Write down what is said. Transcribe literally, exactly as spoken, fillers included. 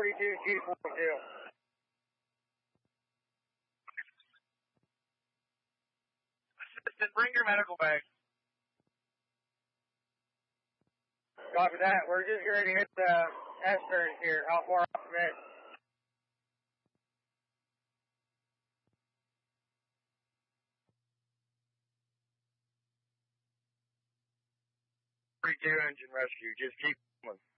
forty-two, Q forty-two. Assistant, bring your medical bag. Copy that. We're just ready to hit the S-turn here. How far off the mid? forty-two engine rescue. Just keep going.